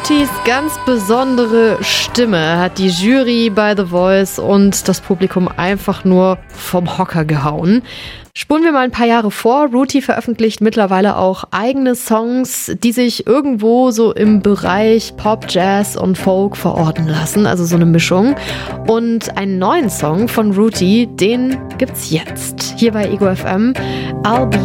Rooties ganz besondere Stimme hat die Jury bei The Voice und das Publikum einfach nur vom Hocker gehauen. Spulen wir mal ein paar Jahre vor. Rooty veröffentlicht mittlerweile auch eigene Songs, die sich irgendwo so im Bereich Pop, Jazz und Folk verorten lassen, also so eine Mischung. Und einen neuen Song von Rooty, den gibt's jetzt hier bei Ego FM. I'll Be